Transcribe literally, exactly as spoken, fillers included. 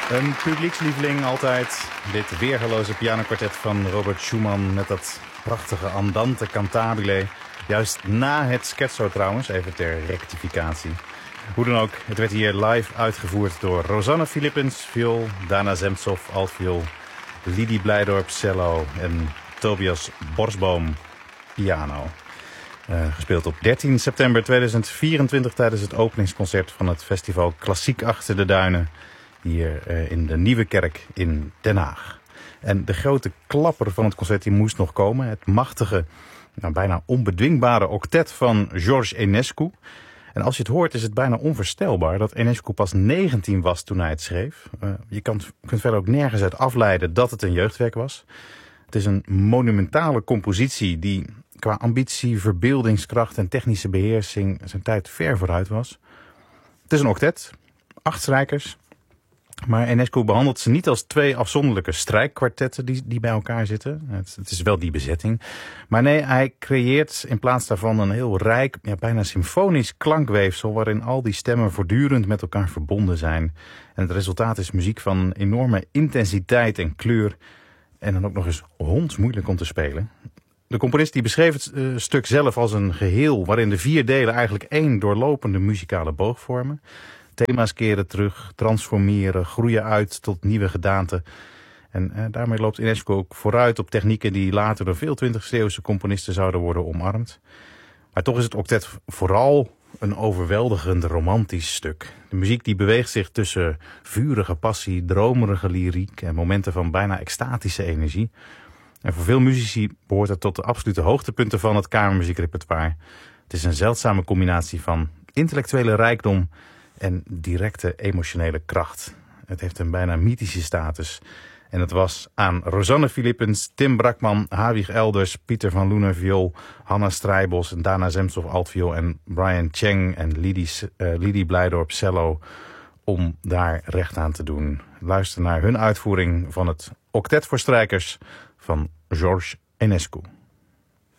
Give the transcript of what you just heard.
Een publiekslieveling altijd. Dit weergeloze pianokwartet van Robert Schumann met dat prachtige Andante cantabile. Juist na het scherzo trouwens, even ter rectificatie. Hoe dan ook, het werd hier live uitgevoerd door Rosanne Philippens, viool, Dana Zemtsov, altviool, Lidie Blijdorp, cello en Tobias Borsboom, piano. Uh, gespeeld op dertien september tweeduizend vierentwintig tijdens het openingsconcert van het festival Klassiek Achter de Duinen. Hier uh, in de Nieuwe Kerk in Den Haag. En de grote klapper van het concert die moest nog komen. Het machtige, nou, bijna onbedwingbare octet van George Enescu. En als je het hoort is het bijna onvoorstelbaar dat Enescu pas negentien was toen hij het schreef. Uh, je kan, kunt verder ook nergens uit afleiden dat het een jeugdwerk was. Het is een monumentale compositie die qua ambitie, verbeeldingskracht en technische beheersing zijn tijd ver vooruit was. Het is een octet, acht strijkers. Maar Enescu behandelt ze niet als twee afzonderlijke strijkkwartetten die, die bij elkaar zitten. Het, het is wel die bezetting. Maar nee, hij creëert in plaats daarvan een heel rijk, ja, bijna symfonisch klankweefsel waarin al die stemmen voortdurend met elkaar verbonden zijn. En het resultaat is muziek van enorme intensiteit en kleur. En dan ook nog eens hondsmoeilijk om te spelen. De componist die beschreef het uh, stuk zelf als een geheel waarin de vier delen eigenlijk één doorlopende muzikale boog vormen. Thema's keren terug, transformeren, groeien uit tot nieuwe gedaanten. En eh, daarmee loopt Enescu ook vooruit op technieken die later door veel twintigste eeuwse componisten zouden worden omarmd. Maar toch is het octet vooral een overweldigend romantisch stuk. De muziek die beweegt zich tussen vurige passie, dromerige lyriek en momenten van bijna extatische energie. En voor veel muzici behoort het tot de absolute hoogtepunten van het kamermuziekrepertoire. Het is een zeldzame combinatie van intellectuele rijkdom en directe emotionele kracht. Het heeft een bijna mythische status. En het was aan Rosanne Philippens, Tim Brakman, Hawig Elders, Pieter van Loenen viool, Hanna Strijbos, Dana Zemtsov altviool en Brian Cheng en Lidie, uh, Lidie Blijdorp cello om daar recht aan te doen. Luister naar hun uitvoering van het octet voor strijkers van George Enescu.